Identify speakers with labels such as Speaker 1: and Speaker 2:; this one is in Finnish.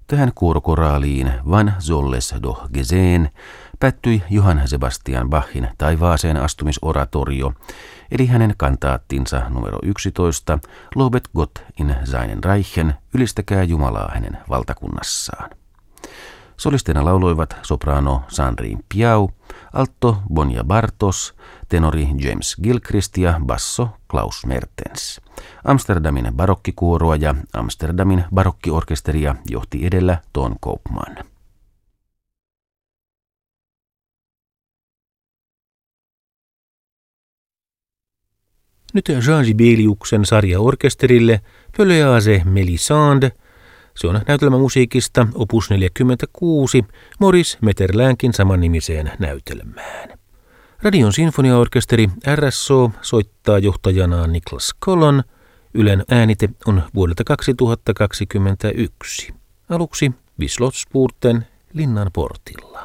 Speaker 1: Tähän kuorokoraaliin Van Zolles doch Gesehen päättyi Johann Sebastian Bachin taivaaseen astumisoratorio, eli hänen kantaattinsa numero 11, Lobet Gott in seinen Reichen, ylistäkää Jumalaa hänen valtakunnassaan. Solisteina lauloivat soprano Sandrine Piau, alto Bonja Bartos, tenori James Gilchrist ja basso Klaus Mertens. Amsterdamin barokkikuoroa ja Amsterdamin barokkiorkesteria johti edellä Ton Koopman.
Speaker 2: Nyt Jean Sibeliuksen sarjaorkesterille Pelléase Mélisande. Se on näytelmämusiikista opus 46 Maurice Maeterlinckin samannimiseen näytelmään. Radion sinfoniaorkesteri RSO soittaa johtajanaan Niklas Kolon. Ylen äänite on vuodelta 2021. Aluksi Vi Slottsporten Linnan portilla.